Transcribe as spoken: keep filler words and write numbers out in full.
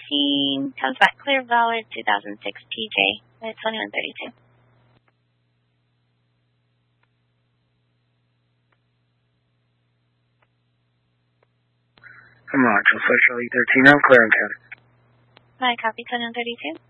thirteen, comes back clear valid two thousand six P J at twenty-one thirty-two. I'm Roger, Flight Charlie thirteen, I'm clear and counted. My copy, twenty-one thirty-two.